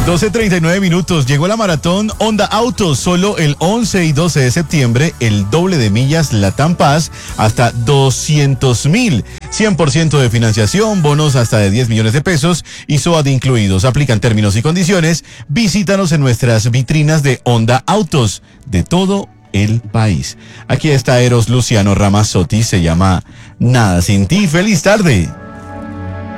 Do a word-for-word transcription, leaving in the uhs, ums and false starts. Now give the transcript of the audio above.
doce treinta y nueve minutos. Llegó la maratón Honda Autos. Solo el once y doce de septiembre, el doble de millas Latam Paz hasta doscientos mil. cien por ciento de financiación, bonos hasta de diez millones de pesos y S O A D incluidos. Aplican términos y condiciones. Visítanos en nuestras vitrinas de Honda Autos de todo el país. Aquí está Eros Luciano Ramazzotti. Se llama Nada sin ti. Feliz tarde.